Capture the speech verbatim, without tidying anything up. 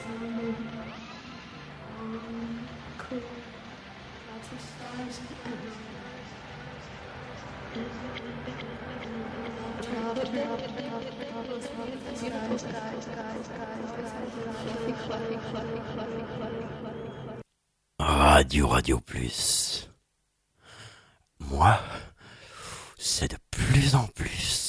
Radio Radio Plus. Moi, c'est de plus en plus.